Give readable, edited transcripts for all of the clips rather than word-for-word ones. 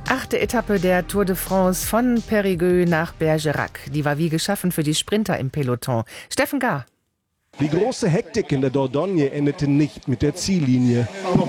8. Etappe der Tour de France von Périgueux nach Bergerac. Die war wie geschaffen für die Sprinter im Peloton. Steffen Gahr. Die große Hektik in der Dordogne endete nicht mit der Ziellinie.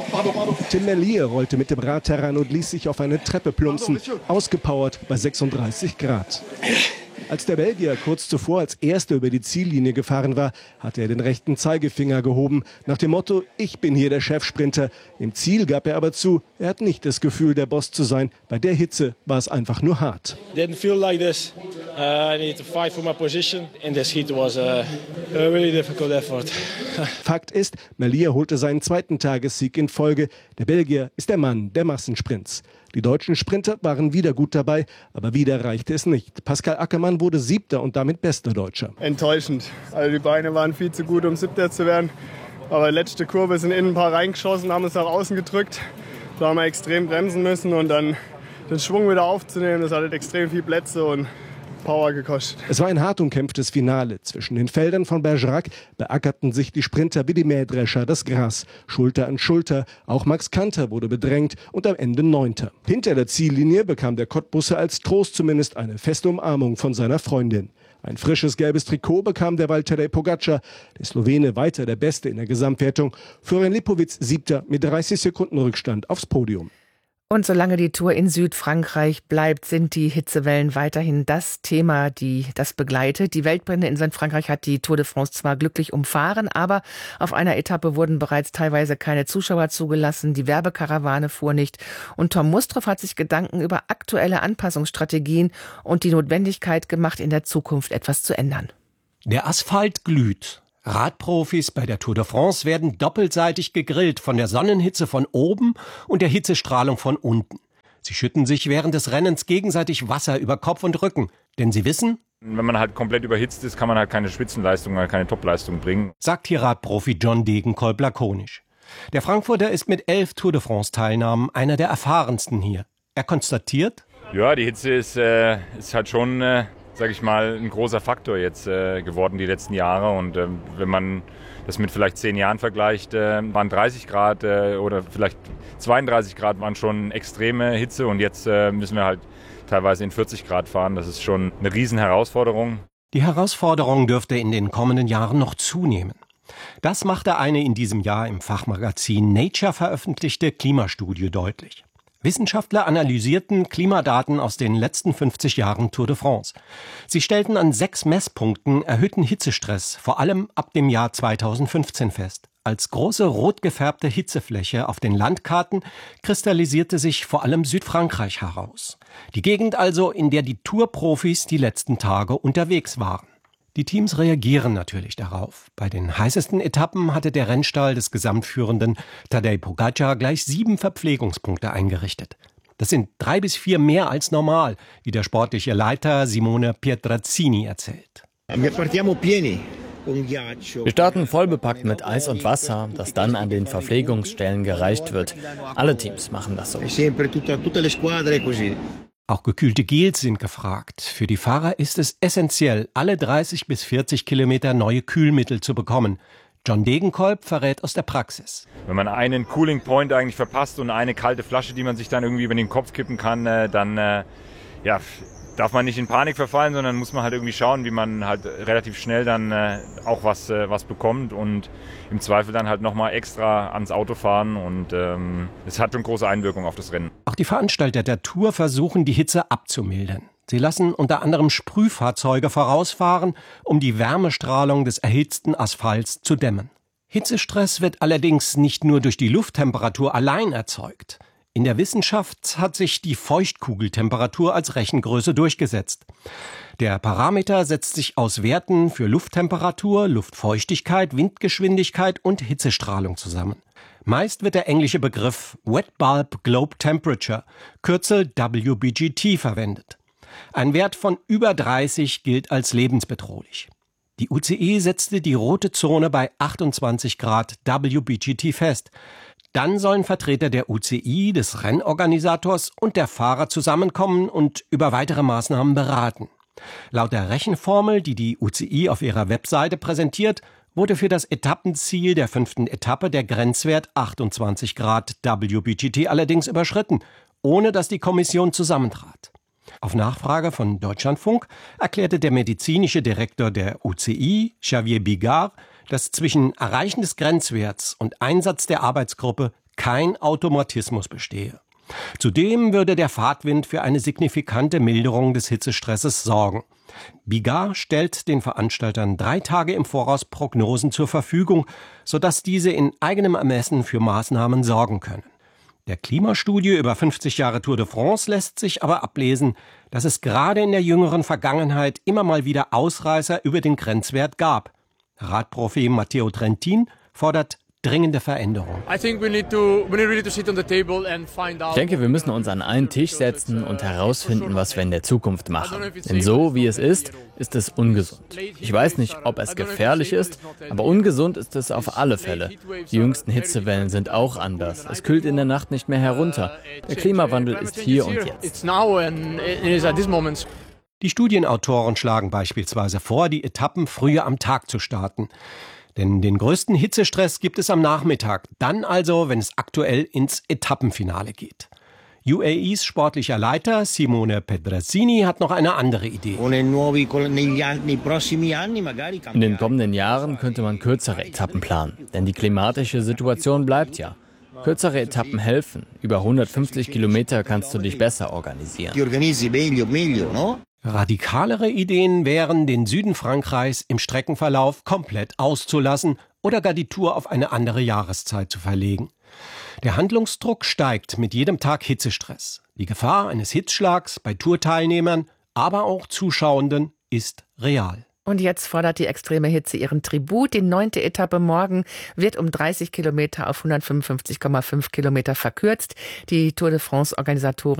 Tim Merlier rollte mit dem Rad heran und ließ sich auf eine Treppe plumpsen, ausgepowert bei 36 Grad. Als der Belgier kurz zuvor als Erster über die Ziellinie gefahren war, hatte er den rechten Zeigefinger gehoben, nach dem Motto, ich bin hier der Chefsprinter. Im Ziel gab er aber zu, er hat nicht das Gefühl, der Boss zu sein. Bei der Hitze war es einfach nur hart. Didn't feel like this. I needed to fight for my position. In this heat was a really difficult effort. Fakt ist, Merlier holte seinen zweiten Tagessieg in Folge. Der Belgier ist der Mann der Massensprints. Die deutschen Sprinter waren wieder gut dabei, aber wieder reichte es nicht. Pascal Ackermann wurde 7. und damit bester Deutscher. Enttäuschend. Also die Beine waren viel zu gut, um 7. zu werden. Aber letzte Kurve sind innen ein paar reingeschossen, haben uns nach außen gedrückt. Da haben wir extrem bremsen müssen und dann den Schwung wieder aufzunehmen. Das hat extrem viel Plätze und Power gekostet. Es war ein hart umkämpftes Finale. Zwischen den Feldern von Bergerac beackerten sich die Sprinter wie die Mähdrescher das Gras. Schulter an Schulter. Auch Max Kanter wurde bedrängt und am Ende 9. Hinter der Ziellinie bekam der Cottbusser als Trost zumindest eine feste Umarmung von seiner Freundin. Ein frisches gelbes Trikot bekam der Tadej Pogačar. Der Slowene weiter der Beste in der Gesamtwertung. Florian Lipowitz 7. mit 30 Sekunden Rückstand aufs Podium. Und solange die Tour in Südfrankreich bleibt, sind die Hitzewellen weiterhin das Thema, das begleitet. Die Waldbrände in Südfrankreich hat die Tour de France zwar glücklich umfahren, aber auf einer Etappe wurden bereits teilweise keine Zuschauer zugelassen, die Werbekarawane fuhr nicht. Und Tom Mustrow hat sich Gedanken über aktuelle Anpassungsstrategien und die Notwendigkeit gemacht, in der Zukunft etwas zu ändern. Der Asphalt glüht. Radprofis bei der Tour de France werden doppelseitig gegrillt von der Sonnenhitze von oben und der Hitzestrahlung von unten. Sie schütten sich während des Rennens gegenseitig Wasser über Kopf und Rücken, denn sie wissen, wenn man halt komplett überhitzt ist, kann man halt keine Spitzenleistung, keine Topleistung bringen, sagt hier Radprofi John Degenkolb lakonisch. Der Frankfurter ist mit 11 Tour de France-Teilnahmen einer der erfahrensten hier. Er konstatiert, ja, die Hitze ist halt schon sage ich mal, ein großer Faktor jetzt geworden die letzten Jahre. Und wenn man das mit vielleicht 10 Jahren vergleicht, waren 30 Grad oder vielleicht 32 Grad waren schon extreme Hitze. Und jetzt müssen wir halt teilweise in 40 Grad fahren. Das ist schon eine Riesenherausforderung. Die Herausforderung dürfte in den kommenden Jahren noch zunehmen. Das machte eine in diesem Jahr im Fachmagazin Nature veröffentlichte Klimastudie deutlich. Wissenschaftler analysierten Klimadaten aus den letzten 50 Jahren Tour de France. Sie stellten an 6 Messpunkten erhöhten Hitzestress, vor allem ab dem Jahr 2015 fest. Als große rot gefärbte Hitzefläche auf den Landkarten kristallisierte sich vor allem Südfrankreich heraus. Die Gegend also, in der die Tourprofis die letzten Tage unterwegs waren. Die Teams reagieren natürlich darauf. Bei den heißesten Etappen hatte der Rennstall des Gesamtführenden Tadej Pogačar gleich 7 Verpflegungspunkte eingerichtet. Das sind 3 bis 4 mehr als normal, wie der sportliche Leiter Simone Pietrazzini erzählt. Wir starten vollbepackt mit Eis und Wasser, das dann an den Verpflegungsstellen gereicht wird. Alle Teams machen das so. Auch gekühlte Gels sind gefragt. Für die Fahrer ist es essentiell, alle 30 bis 40 Kilometer neue Kühlmittel zu bekommen. John Degenkolb verrät aus der Praxis. Wenn man einen Cooling Point eigentlich verpasst und eine kalte Flasche, die man sich dann irgendwie über den Kopf kippen kann, dann darf man nicht in Panik verfallen, sondern muss man halt irgendwie schauen, wie man halt relativ schnell dann auch was bekommt und im Zweifel dann halt nochmal extra ans Auto fahren und es hat schon große Einwirkung auf das Rennen. Auch die Veranstalter der Tour versuchen, die Hitze abzumildern. Sie lassen unter anderem Sprühfahrzeuge vorausfahren, um die Wärmestrahlung des erhitzten Asphalts zu dämmen. Hitzestress wird allerdings nicht nur durch die Lufttemperatur allein erzeugt. In der Wissenschaft hat sich die Feuchtkugeltemperatur als Rechengröße durchgesetzt. Der Parameter setzt sich aus Werten für Lufttemperatur, Luftfeuchtigkeit, Windgeschwindigkeit und Hitzestrahlung zusammen. Meist wird der englische Begriff Wet Bulb Globe Temperature, Kürzel WBGT, verwendet. Ein Wert von über 30 gilt als lebensbedrohlich. Die UCI setzte die rote Zone bei 28 Grad WBGT fest. Dann sollen Vertreter der UCI, des Rennorganisators und der Fahrer zusammenkommen und über weitere Maßnahmen beraten. Laut der Rechenformel, die die UCI auf ihrer Webseite präsentiert, wurde für das Etappenziel der 5. Etappe der Grenzwert 28 Grad WBGT allerdings überschritten ohne dass die Kommission zusammentrat. Auf Nachfrage von Deutschlandfunk erklärte der medizinische Direktor der UCI, Xavier Bigard, dass zwischen Erreichen des Grenzwerts und Einsatz der Arbeitsgruppe kein Automatismus bestehe. Zudem würde der Fahrtwind für eine signifikante Milderung des Hitzestresses sorgen. Bigard stellt den Veranstaltern 3 Tage im Voraus Prognosen zur Verfügung, sodass diese in eigenem Ermessen für Maßnahmen sorgen können. Der Klimastudie über 50 Jahre Tour de France lässt sich aber ablesen, dass es gerade in der jüngeren Vergangenheit immer mal wieder Ausreißer über den Grenzwert gab. Radprofi Matteo Trentin fordert dringende Veränderung. Ich denke, wir müssen uns an einen Tisch setzen und herausfinden, was wir in der Zukunft machen. Denn so, wie es ist es ungesund. Ich weiß nicht, ob es gefährlich ist, aber ungesund ist es auf alle Fälle. Die jüngsten Hitzewellen sind auch anders. Es kühlt in der Nacht nicht mehr herunter. Der Klimawandel ist hier und jetzt. Die Studienautoren schlagen beispielsweise vor, die Etappen früher am Tag zu starten. Denn den größten Hitzestress gibt es am Nachmittag, dann also, wenn es aktuell ins Etappenfinale geht. UAEs sportlicher Leiter Simone Pedrazzini hat noch eine andere Idee. In den kommenden Jahren könnte man kürzere Etappen planen, denn die klimatische Situation bleibt ja. Kürzere Etappen helfen. Über 150 Kilometer kannst du dich besser organisieren. Radikalere Ideen wären, den Süden Frankreichs im Streckenverlauf komplett auszulassen oder gar die Tour auf eine andere Jahreszeit zu verlegen. Der Handlungsdruck steigt mit jedem Tag Hitzestress. Die Gefahr eines Hitzschlags bei Tourteilnehmern, aber auch Zuschauenden ist real. Und jetzt fordert die extreme Hitze ihren Tribut. Die 9. Etappe morgen wird um 30 Kilometer auf 155,5 Kilometer verkürzt. Die Tour de France-Organisatoren